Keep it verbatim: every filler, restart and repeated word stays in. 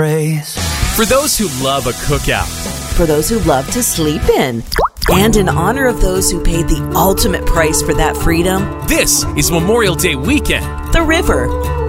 For those who love a cookout. For those who love to sleep in. And in honor of those who paid the ultimate price for that freedom. This is Memorial Day weekend. The River.